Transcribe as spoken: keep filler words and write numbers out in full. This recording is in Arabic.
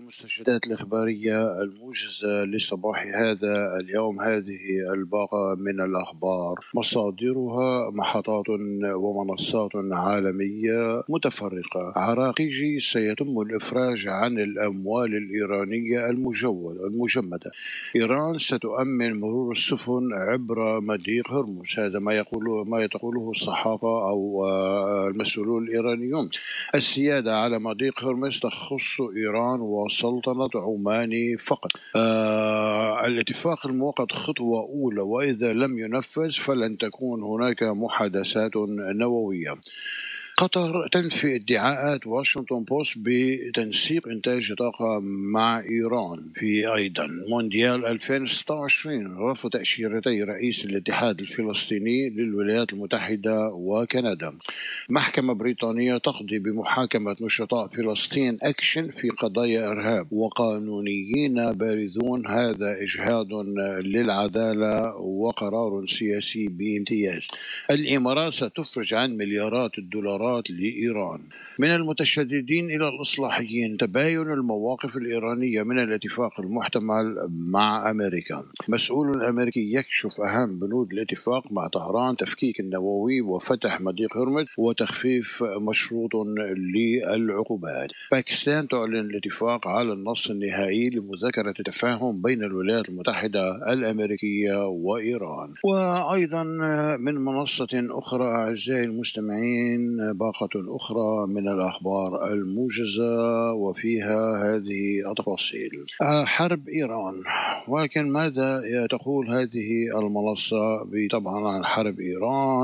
المستجدات الإخبارية الموجزة لصباح هذا اليوم. هذه الباقة من الأخبار مصادرها محطات ومنصات عالمية متفرقة. عراقيجي: سيتم الإفراج عن الأموال الإيرانية المجودة المجمدة. إيران ستؤمن مرور السفن عبر مضيق هرمز. هذا ما يقوله ما تقوله الصحافة أو المسؤولون الإيرانيون. السيادة على مضيق هرمز تخص إيران وسلطنة عمان فقط. آه الاتفاق المؤقت خطوة أولى، وإذا لم ينفذ فلن تكون هناك محادثات نووية. قطر تنفي ادعاءات واشنطن بوست بتنسيق إنتاج طاقة مع إيران. في أيضا مونديال ألفين وستة وعشرين: رفض تأشيرتي رئيس الاتحاد الفلسطيني للولايات المتحدة وكندا. محكمة بريطانية تقضي بمحاكمة نشطاء فلسطين أكشن في قضايا إرهاب. وقانونيين بارزون: هذا إجهاض للعدالة وقرار سياسي بامتياز. الإمارات ستفرج عن مليارات الدولارات لإيران. من المتشددين إلى الإصلاحيين: تباين المواقف الإيرانية من الاتفاق المحتمل مع أمريكا. مسؤول أمريكي يكشف أهم بنود الاتفاق مع طهران: تفكيك النووي وفتح مضيق هرمز وتخفيف مشروط للعقوبات. باكستان تعلن الاتفاق على النص النهائي لمذاكرة التفاهم بين الولايات المتحدة الأمريكية وإيران. وأيضا من منصة أخرى أعزائي المستمعين، باقة أخرى من الأخبار الموجزة وفيها هذه التفاصيل. حرب إيران. ولكن ماذا تقول هذه المنصة طبعا عن حرب إيران؟